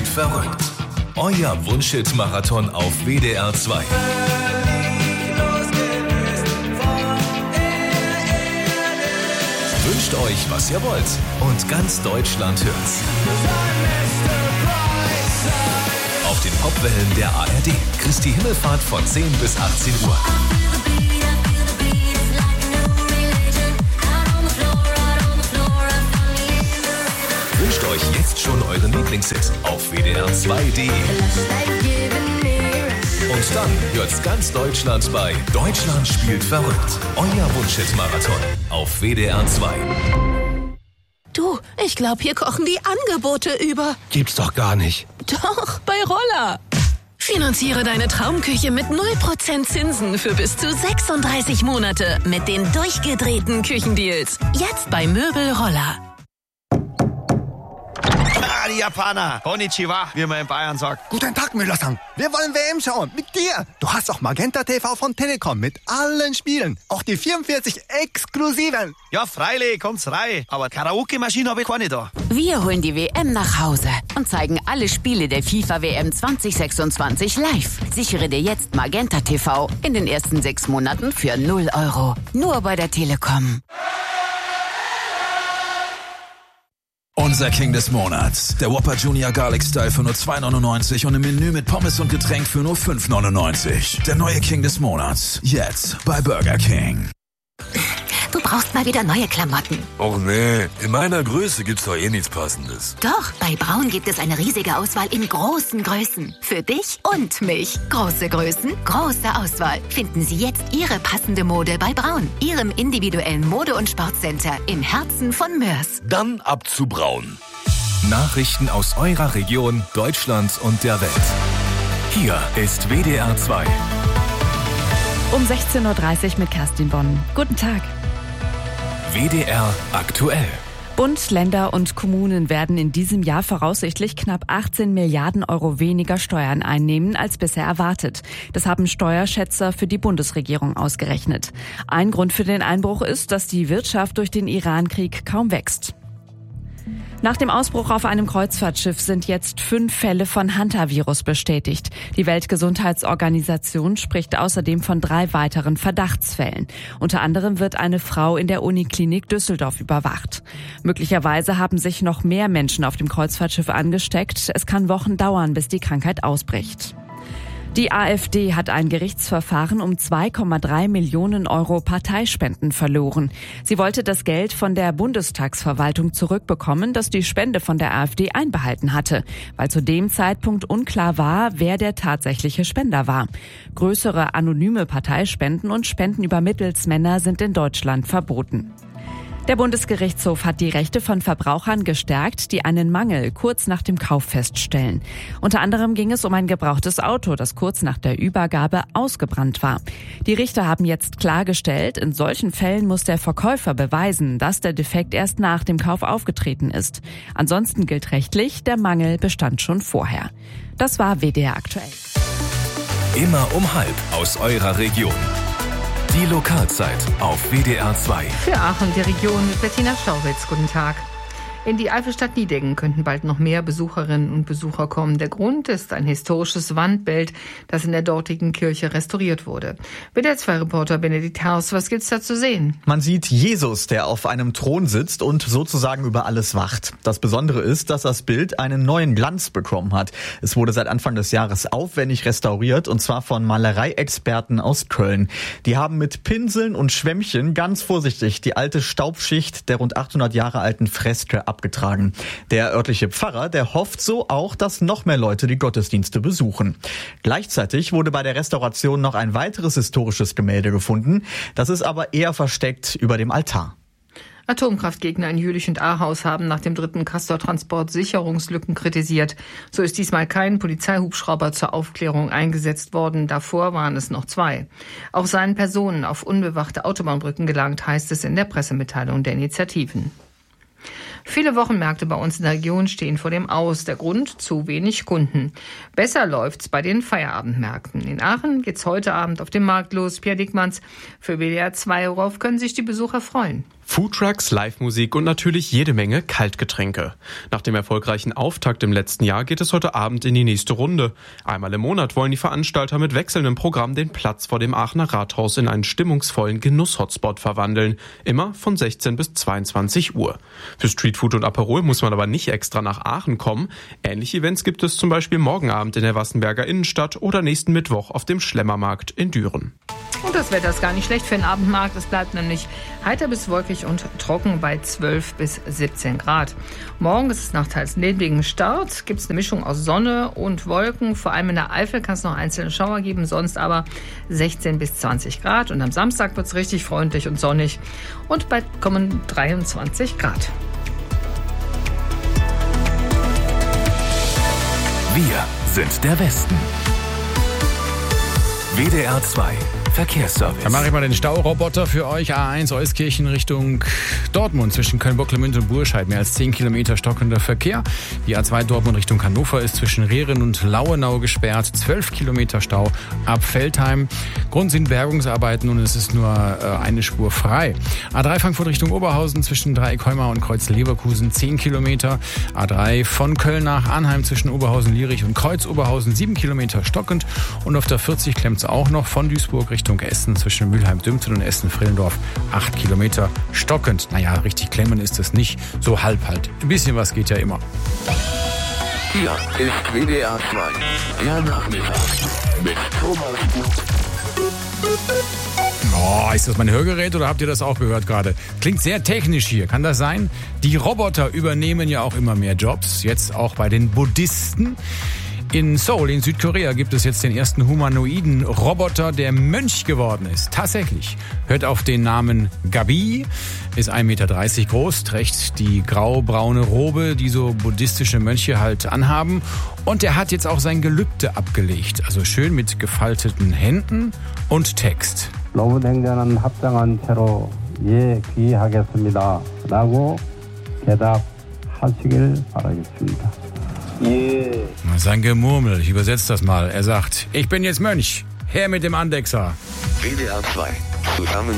verrückt. Euer Wunschhit-Marathon auf WDR 2. Wünscht euch, was ihr wollt, und ganz Deutschland hört's. Auf den Popwellen der ARD. Christi Himmelfahrt von 10 bis 18 Uhr. Wünscht euch jetzt schon euren Lieblingshit auf wdr2.de. Und dann hört's ganz Deutschland bei Deutschland spielt verrückt. Euer Wunschhit-Marathon auf WDR 2. Du, ich glaube, hier kochen die Angebote über. Gibt's doch gar nicht. Doch, bei Roller. Finanziere deine Traumküche mit 0% Zinsen für bis zu 36 Monate mit den durchgedrehten Küchendeals. Jetzt bei Möbel Roller. Die Japaner. Konnichiwa, wie man in Bayern sagt. Guten Tag, Müller-san. Wir wollen WM schauen. Mit dir. Du hast auch Magenta TV von Telekom mit allen Spielen. Auch die 44 exklusiven. Ja, freilich, kommt's rein. Aber Karaoke-Maschine habe ich keine da. Wir holen die WM nach Hause und zeigen alle Spiele der FIFA-WM 2026 live. Sichere dir jetzt Magenta TV in den ersten 6 Monaten für 0 €. Nur bei der Telekom. Unser King des Monats. Der Whopper Junior Garlic Style für nur 2,99 und im Menü mit Pommes und Getränk für nur 5,99. Der neue King des Monats. Jetzt bei Burger King. Du brauchst mal wieder neue Klamotten. Och nee, in meiner Größe gibt's doch nichts Passendes. Doch, bei Braun gibt es eine riesige Auswahl in großen Größen. Für dich und mich. Große Größen, große Auswahl. Finden Sie jetzt Ihre passende Mode bei Braun. Ihrem individuellen Mode- und Sportcenter im Herzen von Mörs. Dann ab zu Braun. Nachrichten aus eurer Region, Deutschland und der Welt. Hier ist WDR 2. Um 16:30 Uhr mit Kerstin Bonn. Guten Tag. WDR aktuell. Bund, Länder und Kommunen werden in diesem Jahr voraussichtlich knapp 18 Milliarden € weniger Steuern einnehmen als bisher erwartet. Das haben Steuerschätzer für die Bundesregierung ausgerechnet. Ein Grund für den Einbruch ist, dass die Wirtschaft durch den Iran-Krieg kaum wächst. Nach dem Ausbruch auf einem Kreuzfahrtschiff sind jetzt 5 Fälle von Hantavirus bestätigt. Die Weltgesundheitsorganisation spricht außerdem von 3 weiteren Verdachtsfällen. Unter anderem wird eine Frau in der Uniklinik Düsseldorf überwacht. Möglicherweise haben sich noch mehr Menschen auf dem Kreuzfahrtschiff angesteckt. Es kann Wochen dauern, bis die Krankheit ausbricht. Die AfD hat ein Gerichtsverfahren um 2,3 Millionen € Parteispenden verloren. Sie wollte das Geld von der Bundestagsverwaltung zurückbekommen, das die Spende von der AfD einbehalten hatte, weil zu dem Zeitpunkt unklar war, wer der tatsächliche Spender war. Größere anonyme Parteispenden und Spenden über Mittelsmänner sind in Deutschland verboten. Der Bundesgerichtshof hat die Rechte von Verbrauchern gestärkt, die einen Mangel kurz nach dem Kauf feststellen. Unter anderem ging es um ein gebrauchtes Auto, das kurz nach der Übergabe ausgebrannt war. Die Richter haben jetzt klargestellt, in solchen Fällen muss der Verkäufer beweisen, dass der Defekt erst nach dem Kauf aufgetreten ist. Ansonsten gilt rechtlich, der Mangel bestand schon vorher. Das war WDR aktuell. Immer um 12:30 aus eurer Region. Die Lokalzeit auf WDR 2. Für Aachen und die Region mit Bettina Staubitz. Guten Tag. In die Eifelstadt Niedecken könnten bald noch mehr Besucherinnen und Besucher kommen. Der Grund ist ein historisches Wandbild, das in der dortigen Kirche restauriert wurde. WDR2-Reporter Benedikt Haus, was gibt's da zu sehen? Man sieht Jesus, der auf einem Thron sitzt und sozusagen über alles wacht. Das Besondere ist, dass das Bild einen neuen Glanz bekommen hat. Es wurde seit Anfang des Jahres aufwendig restauriert, und zwar von Malereiexperten aus Köln. Die haben mit Pinseln und Schwämmchen ganz vorsichtig die alte Staubschicht der rund 800 Jahre alten Freske abgetragen. Der örtliche Pfarrer, der hofft so auch, dass noch mehr Leute die Gottesdienste besuchen. Gleichzeitig wurde bei der Restauration noch ein weiteres historisches Gemälde gefunden. Das ist aber eher versteckt über dem Altar. Atomkraftgegner in Jülich und Ahaus haben nach dem 3. Castor-Transport Sicherungslücken kritisiert. So ist diesmal kein Polizeihubschrauber zur Aufklärung eingesetzt worden. Davor waren es noch 2. Auch seien Personen auf unbewachte Autobahnbrücken gelangt, heißt es in der Pressemitteilung der Initiativen. Viele Wochenmärkte bei uns in der Region stehen vor dem Aus. Der Grund: zu wenig Kunden. Besser läuft's bei den Feierabendmärkten. In Aachen geht's heute Abend auf dem Markt los. Pierre Dickmanns für WDR 2. Worauf können sich die Besucher freuen? Foodtrucks, Live-Musik und natürlich jede Menge Kaltgetränke. Nach dem erfolgreichen Auftakt im letzten Jahr geht es heute Abend in die nächste Runde. Einmal im Monat wollen die Veranstalter mit wechselndem Programm den Platz vor dem Aachener Rathaus in einen stimmungsvollen Genuss-Hotspot verwandeln. Immer von 16 bis 22 Uhr. Für Streetfood und Aperol muss man aber nicht extra nach Aachen kommen. Ähnliche Events gibt es zum Beispiel morgen Abend in der Wassenberger Innenstadt oder nächsten Mittwoch auf dem Schlemmermarkt in Düren. Und das Wetter ist gar nicht schlecht für den Abendmarkt. Es bleibt nämlich heiter bis wolkig und trocken bei 12 bis 17 Grad. Morgen ist es nach teils nebligem Start. Gibt es eine Mischung aus Sonne und Wolken. Vor allem in der Eifel kann es noch einzelne Schauer geben. Sonst aber 16 bis 20 Grad. Und am Samstag wird es richtig freundlich und sonnig. Und bald kommen 23 Grad. Wir sind der Westen. WDR 2 Verkehrsservice. Dann mache ich mal den Staoroboter für euch. A1 Euskirchen Richtung Dortmund zwischen Köln-Bocklemünde und Burscheid. Mehr als 10 Kilometer stockender Verkehr. Die A2 Dortmund Richtung Hannover ist zwischen Rehren und Lauenau gesperrt. 12 Kilometer Stau ab Veltheim. Grund sind Bergungsarbeiten und es ist nur eine Spur frei. A3 Frankfurt Richtung Oberhausen zwischen Dreieck-Heumar und Kreuz-Leverkusen 10 Kilometer. A3 von Köln nach Arnheim zwischen Oberhausen-Lierich und Kreuz-Oberhausen 7 Kilometer stockend. Und auf der 40 klemmt es auch noch von Duisburg Richtung Essen zwischen Mülheim-Dümten und Essen-Frillendorf 8 Kilometer stockend. Naja, richtig klemmen ist es nicht, so halb halt. Ein bisschen was geht ja immer. Hier ist WDR 2, der Nachmittag mit Thomas. Oh, ist das mein Hörgerät oder habt ihr das auch gehört gerade? Klingt sehr technisch hier, kann das sein? Die Roboter übernehmen ja auch immer mehr Jobs, jetzt auch bei den Buddhisten. In Seoul in Südkorea gibt es jetzt den ersten humanoiden Roboter, der Mönch geworden ist. Tatsächlich. Hört auf den Namen Gabi, ist 1,30 Meter groß, trägt die grau-braune Robe, die so buddhistische Mönche halt anhaben. Und er hat jetzt auch sein Gelübde abgelegt. Also schön mit gefalteten Händen und Text. 로봇행전은 합당한 채로 예기하겠습니다. 라고 대답하시길 바라겠습니다. Sein Gemurmel, ich übersetze das mal. Er sagt, ich bin jetzt Mönch. Her mit dem Andexer. WDR 2, zusammen